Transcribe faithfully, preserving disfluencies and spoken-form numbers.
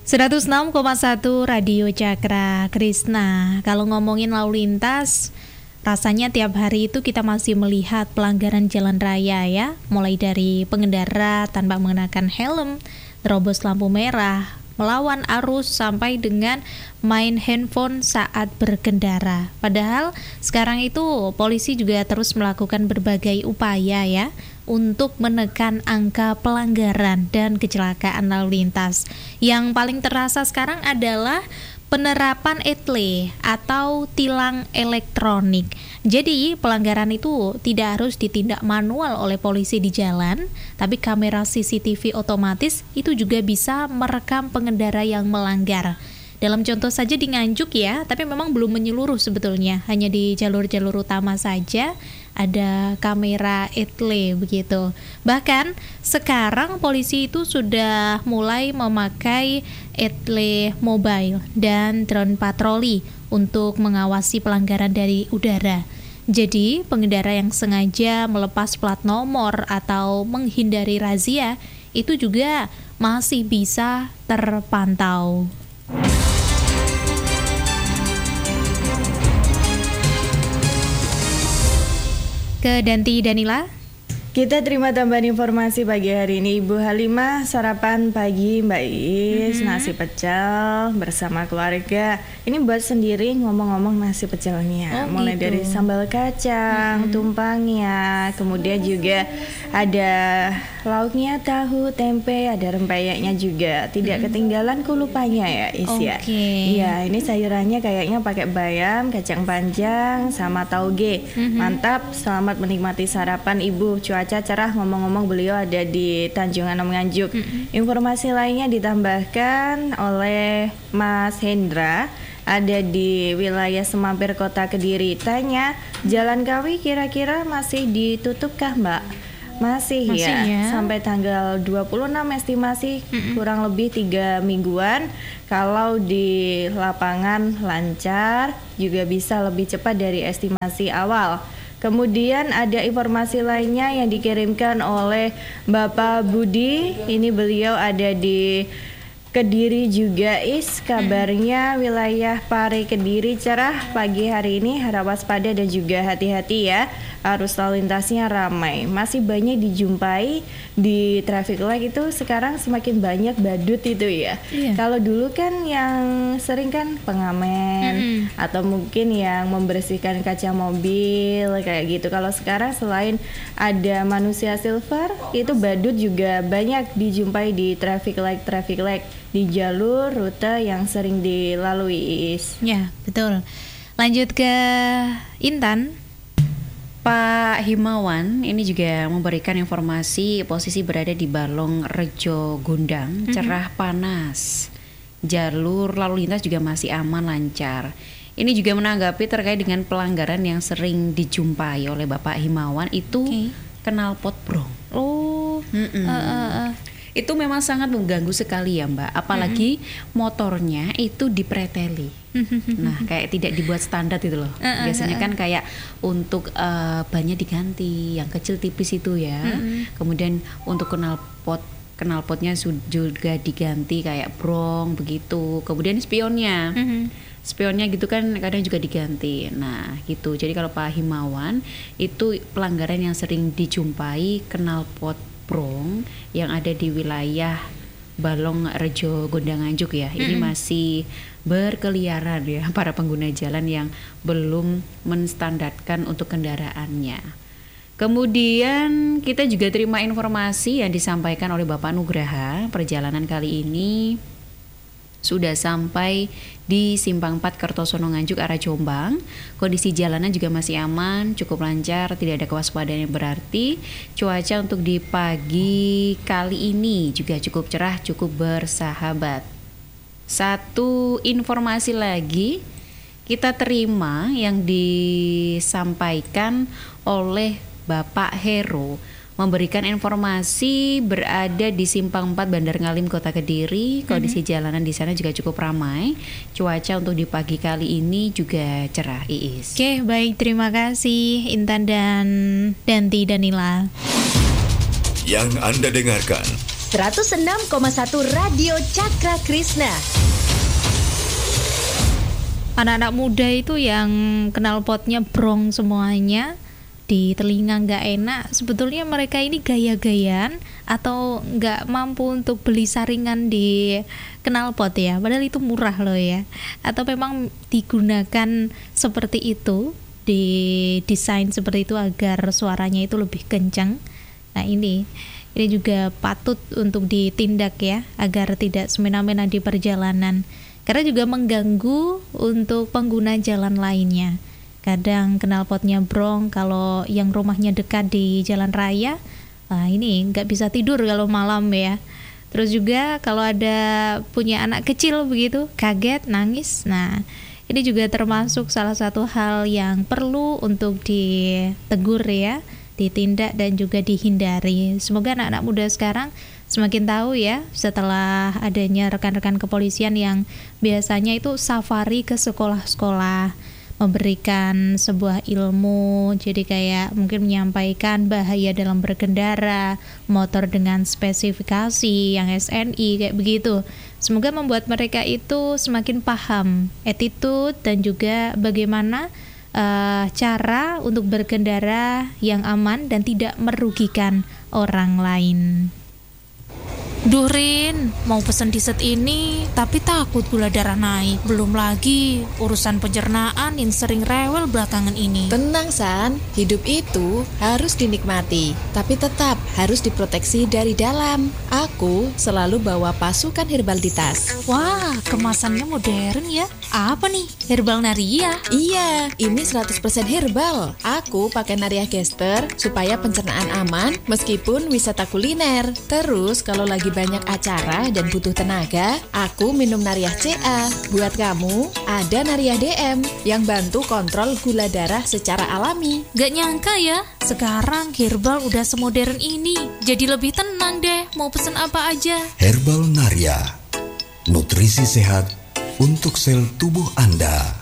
seratus enam koma satu Radio Cakra Krisna. Kalau ngomongin lalu lintas, rasanya tiap hari itu kita masih melihat pelanggaran jalan raya ya. Mulai dari pengendara tanpa mengenakan helm, terobos lampu merah, melawan arus, sampai dengan main handphone saat berkendara. Padahal sekarang itu polisi juga terus melakukan berbagai upaya ya untuk menekan angka pelanggaran dan kecelakaan lalu lintas. Yang paling terasa sekarang adalah penerapan E T L E atau tilang elektronik. Jadi pelanggaran itu tidak harus ditindak manual oleh polisi di jalan, tapi kamera C C T V otomatis itu juga bisa merekam pengendara yang melanggar. Dalam contoh saja di Nganjuk ya, tapi memang belum menyeluruh sebetulnya, hanya di jalur-jalur utama saja ada kamera E T L E begitu. Bahkan sekarang polisi itu sudah mulai memakai E T L E mobile dan drone patroli untuk mengawasi pelanggaran dari udara. Jadi pengendara yang sengaja melepas plat nomor atau menghindari razia itu juga masih bisa terpantau. Ke Danti Danila. Kita terima tambahan informasi pagi hari ini. Ibu Halimah sarapan pagi Mbak Is, mm-hmm. nasi pecel bersama keluarga. Ini buat sendiri, ngomong-ngomong nasi pecelnya. Oh, mulai gitu. Dari sambal kacang, mm-hmm. tumpangnya, kemudian juga ada lauknya, tahu, tempe, ada rempeyeknya juga. Tidak mm-hmm. ketinggalan kulupanya ya Is ya. Okay. Iya, ini sayurannya kayaknya pakai bayam, kacang panjang, sama tauge. Mm-hmm. Mantap, selamat menikmati sarapan Ibu. Cuaca cerah, ngomong-ngomong beliau ada di Tanjung Anom Nganjuk. Mm-hmm. Informasi lainnya ditambahkan oleh Mas Hendra, ada di wilayah Semampir Kota Kediri. Tanya, Jalan Kawi kira-kira masih ditutupkah Mbak? Masih, masih ya, ya, sampai tanggal dua puluh enam estimasi, mm-hmm. kurang lebih tiga mingguan. Kalau di lapangan lancar juga bisa lebih cepat dari estimasi awal. Kemudian ada informasi lainnya yang dikirimkan oleh Bapak Budi. Ini beliau ada di Kediri juga Is. Kabarnya wilayah Pare Kediri cerah pagi hari ini. Harap waspada dan juga hati-hati ya. Arus lalu lintasnya ramai. Masih banyak dijumpai di traffic light itu sekarang semakin banyak badut itu ya. Iya. Kalau dulu kan yang sering kan pengamen, mm-hmm. atau mungkin yang membersihkan kaca mobil kayak gitu. Kalau sekarang selain ada manusia silver, itu badut juga banyak dijumpai di traffic light traffic light di jalur rute yang sering dilalui Is. Ya, betul. Lanjut ke Intan. Pak Himawan ini juga memberikan informasi posisi berada di Balong Rejo Gondang, mm-hmm. cerah panas. Jalur lalu lintas juga masih aman lancar. Ini juga menanggapi terkait dengan pelanggaran yang sering dijumpai oleh Bapak Himawan itu okay. knalpot brong. Oh, uh, uh, uh. Itu memang sangat mengganggu sekali ya Mbak, apalagi mm-hmm. motornya itu dipreteli. Nah kayak tidak dibuat standar itu loh. uh, uh, Biasanya uh, uh. kan kayak untuk uh, bannya diganti, yang kecil tipis itu ya. Mm-hmm. Kemudian untuk knalpot knalpotnya juga diganti kayak brong begitu. Kemudian spionnya mm-hmm. spionnya gitu kan kadang juga diganti. Nah gitu. Jadi kalau Pak Himawan itu pelanggaran yang sering dijumpai knalpot brong yang ada di wilayah Balong Rejo Gondang Nganjuk ya. Mm-hmm. Ini masih berkeliaran ya para pengguna jalan yang belum menstandarkan untuk kendaraannya. Kemudian kita juga terima informasi yang disampaikan oleh Bapak Nugraha. Perjalanan kali ini sudah sampai di Simpang empat Kertosono Nganjuk arah Jombang. Kondisi jalanan juga masih aman, cukup lancar, tidak ada kewaspadaan yang berarti. Cuaca untuk di pagi kali ini juga cukup cerah, cukup bersahabat. Satu informasi lagi kita terima yang disampaikan oleh Bapak Heru, memberikan informasi berada di Simpang empat Bandar Ngalim Kota Kediri. Kondisi mm-hmm. jalanan di sana juga cukup ramai. Cuaca untuk di pagi kali ini juga cerah Iis. Oke, baik, terima kasih Intan dan Danti Danila. Yang Anda dengarkan seratus enam koma satu Radio Cakra Krishna. Anak-anak muda itu yang knalpotnya brong semuanya, di telinga nggak enak, sebetulnya mereka ini gaya-gayaan atau nggak mampu untuk beli saringan di knalpot ya, padahal itu murah loh ya, atau memang digunakan seperti itu, didesain seperti itu agar suaranya itu lebih kencang. Nah ini ini juga patut untuk ditindak ya, agar tidak semena-mena di perjalanan, karena juga mengganggu untuk pengguna jalan lainnya. Kadang knalpotnya brong kalau yang rumahnya dekat di jalan raya, nah ini nggak bisa tidur kalau malam ya. Terus juga kalau ada punya anak kecil begitu, kaget, nangis, nah ini juga termasuk salah satu hal yang perlu untuk ditegur ya, ditindak dan juga dihindari. Semoga anak-anak muda sekarang semakin tahu ya, setelah adanya rekan-rekan kepolisian yang biasanya itu safari ke sekolah-sekolah, memberikan sebuah ilmu, jadi kayak mungkin menyampaikan bahaya dalam berkendara, motor dengan spesifikasi yang S N I kayak begitu. Semoga membuat mereka itu semakin paham attitude dan juga bagaimana uh, cara untuk berkendara yang aman dan tidak merugikan orang lain. Duh Rin, mau pesen dessert ini tapi takut gula darah naik. Belum lagi urusan pencernaan yang sering rewel belakangan ini. Tenang San, hidup itu harus dinikmati, tapi tetap harus diproteksi dari dalam. Aku selalu bawa pasukan herbal di tas. Wah, kemasannya modern ya. Apa nih? Herbal Naria? Iya, ini seratus persen herbal. Aku pakai Naria Gester supaya pencernaan aman meskipun wisata kuliner. Terus kalau lagi banyak acara dan butuh tenaga, aku minum Nariah C A. Buat kamu, ada Nariah D M yang bantu kontrol gula darah secara alami. Gak nyangka ya, sekarang herbal udah semodern ini. Jadi lebih tenang deh, mau pesen apa aja. Herbal Naria, nutrisi sehat untuk sel tubuh Anda.